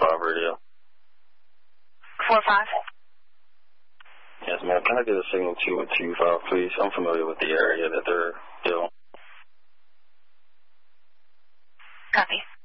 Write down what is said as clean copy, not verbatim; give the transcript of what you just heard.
4-5 radio. 4-5? Yes, ma'am. Can I get a signal 2-5, please? I'm familiar with the area that they're still. Copy.